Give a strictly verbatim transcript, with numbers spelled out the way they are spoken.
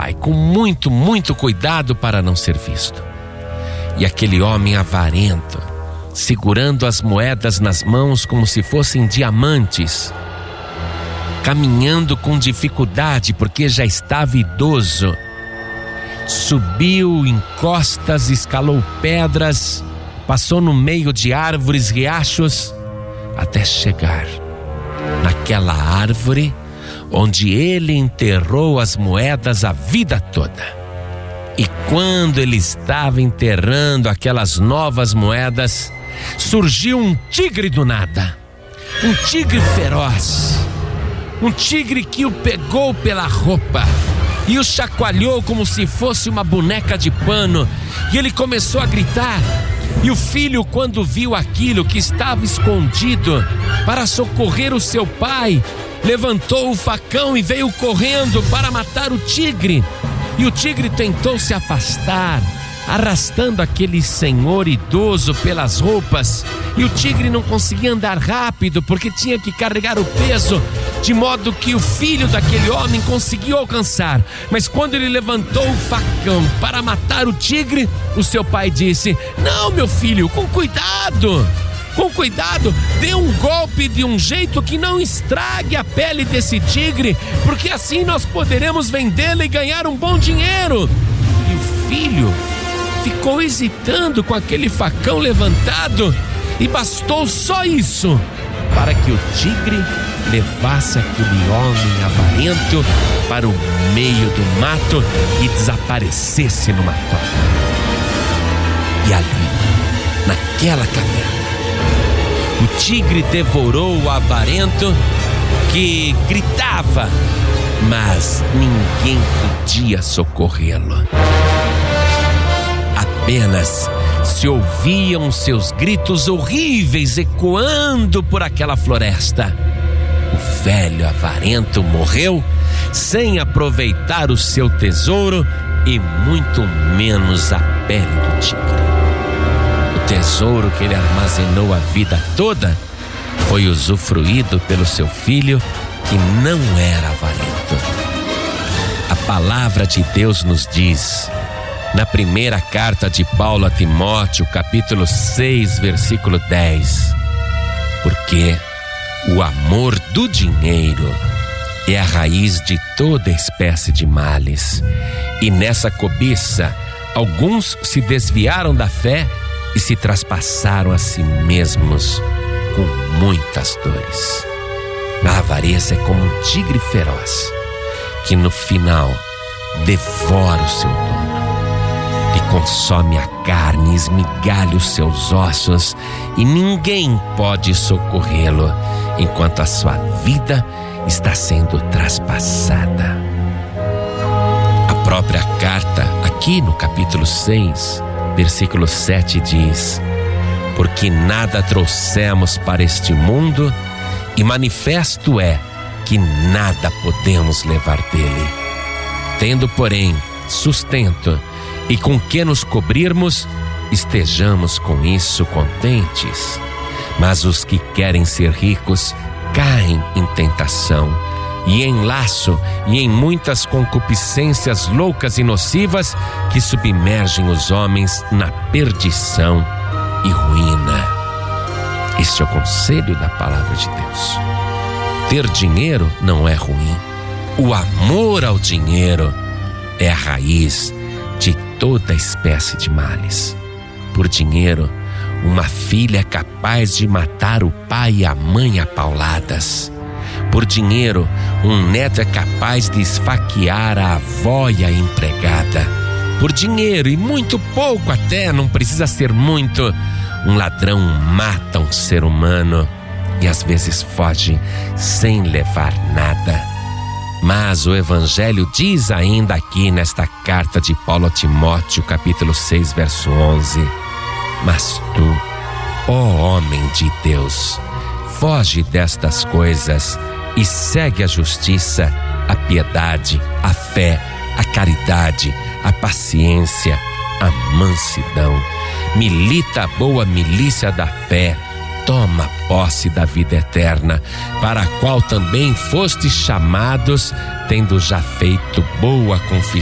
pai, com muito, muito cuidado para não ser visto. E aquele homem avarento, segurando as moedas nas mãos como se fossem diamantes, caminhando com dificuldade porque já estava idoso, subiu em costas, escalou pedras, passou no meio de árvores, riachos, até chegar naquela árvore onde ele enterrou as moedas a vida toda. E quando ele estava enterrando aquelas novas moedas, surgiu um tigre do nada, um tigre feroz, um tigre que o pegou pela roupa e o chacoalhou como se fosse uma boneca de pano, e ele começou a gritar. E o filho, quando viu aquilo, que estava escondido para socorrer o seu pai, levantou o facão e veio correndo para matar o tigre. E o tigre tentou se afastar, arrastando aquele senhor idoso pelas roupas, e o tigre não conseguia andar rápido porque tinha que carregar o peso, de modo que o filho daquele homem conseguiu alcançar. Mas quando ele levantou o facão para matar o tigre, o seu pai disse: não, meu filho, com cuidado, com cuidado, dê um golpe de um jeito que não estrague a pele desse tigre, porque assim nós poderemos vendê-la e ganhar um bom dinheiro. E o filho ficou hesitando com aquele facão levantado, e bastou só isso para que o tigre levasse aquele homem avarento para o meio do mato e desaparecesse numa toca. E ali, naquela caverna, o tigre devorou o avarento, que gritava, mas ninguém podia socorrê-lo. Apenas se ouviam seus gritos horríveis ecoando por aquela floresta. O velho avarento morreu sem aproveitar o seu tesouro e muito menos a pele do tigre. O tesouro que ele armazenou a vida toda foi usufruído pelo seu filho, que não era avarento. A palavra de Deus nos diz, na primeira carta de Paulo a Timóteo, capítulo seis, versículo dez: porque o amor do dinheiro é a raiz de toda espécie de males, e nessa cobiça alguns se desviaram da fé e se traspassaram a si mesmos com muitas dores. A avareza é como um tigre feroz, que no final devora o seu dono e consome a carne, esmigalha os seus ossos, e ninguém pode socorrê-lo enquanto a sua vida está sendo traspassada. A própria carta, aqui no capítulo seis, versículo sete, diz: porque nada trouxemos para este mundo, e manifesto é que nada podemos levar dele. Tendo, porém, sustento e com que nos cobrirmos, estejamos com isso contentes. Mas os que querem ser ricos caem em tentação, e em laço, e em muitas concupiscências loucas e nocivas, que submergem os homens na perdição e ruína. Este é o conselho da palavra de Deus. Ter dinheiro não é ruim. O amor ao dinheiro é a raiz de toda espécie de males. Por dinheiro, uma filha é capaz de matar o pai e a mãe a pauladas. Por dinheiro, um neto é capaz de esfaquear a avó e a empregada. Por dinheiro, e muito pouco até, não precisa ser muito, um ladrão mata um ser humano e às vezes foge sem levar nada. Mas o Evangelho diz ainda aqui nesta carta de Paulo a Timóteo, capítulo seis, verso onze: mas tu, ó homem de Deus, foge destas coisas e segue a justiça, a piedade, a fé, a caridade, a paciência, a mansidão. Milita a boa milícia da fé, toma posse da vida eterna, para a qual também fostes chamados, tendo já feito boa confissão